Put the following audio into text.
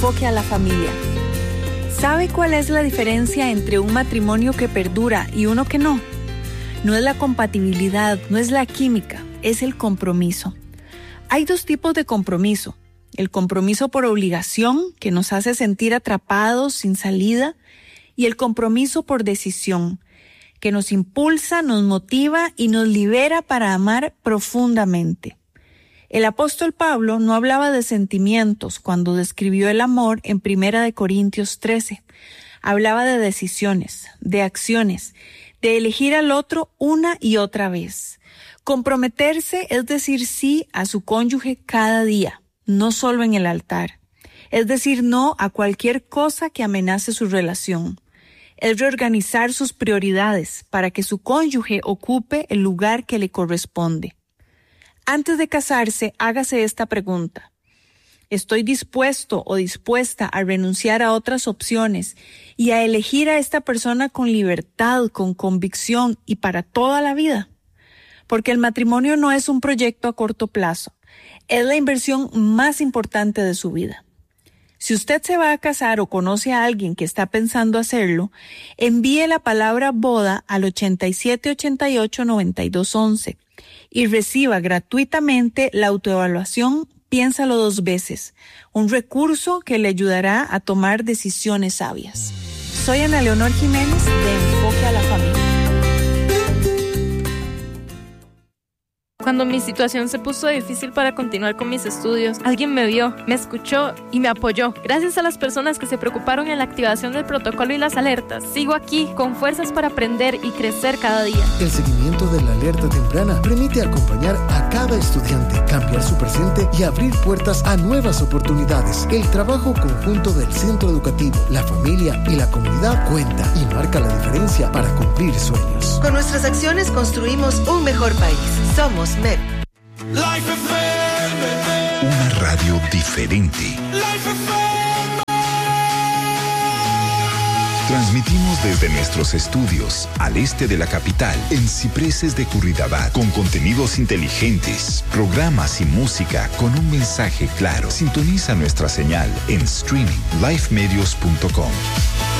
Enfoque a la Familia. ¿Sabe cuál es la diferencia entre un matrimonio que perdura y uno que no? No es la compatibilidad, no es la química, es el compromiso. Hay dos tipos de compromiso. El compromiso por obligación, que nos hace sentir atrapados sin salida, y el compromiso por decisión, que nos impulsa, nos motiva y nos libera para amar profundamente. El apóstol Pablo no hablaba de sentimientos cuando describió el amor en 1 Corintios 13. Hablaba de decisiones, de acciones, de elegir al otro una y otra vez. Comprometerse es decir sí a su cónyuge cada día, no solo en el altar. Es decir no a cualquier cosa que amenace su relación. Es reorganizar sus prioridades para que su cónyuge ocupe el lugar que le corresponde. Antes de casarse, hágase esta pregunta. ¿Estoy dispuesto o dispuesta a renunciar a otras opciones y a elegir a esta persona con libertad, con convicción y para toda la vida? Porque el matrimonio no es un proyecto a corto plazo. Es la inversión más importante de su vida. Si usted se va a casar o conoce a alguien que está pensando hacerlo, envíe la palabra boda al 8788-9211 y reciba gratuitamente la autoevaluación Piénsalo 2 veces, un recurso que le ayudará a tomar decisiones sabias. Soy Ana Leonor Jiménez de Enfoque a la Familia. Cuando mi situación se puso difícil para continuar con mis estudios, alguien me vio, me escuchó y me apoyó. Gracias a las personas que se preocuparon en la activación del protocolo y las alertas, sigo aquí con fuerzas para aprender y crecer cada día. El seguimiento de la alerta temprana permite acompañar a cada estudiante, cambiar su presente y abrir puertas a nuevas oportunidades. El trabajo conjunto del centro educativo, la familia y la comunidad cuenta y marca la diferencia para cumplir sueños. Con nuestras acciones construimos un mejor país. Somos MEP. Una radio diferente. Transmitimos desde nuestros estudios al este de la capital, en Cipreses de Curridabat, con contenidos inteligentes, programas y música con un mensaje claro. Sintoniza nuestra señal en streaming lifemedios.com.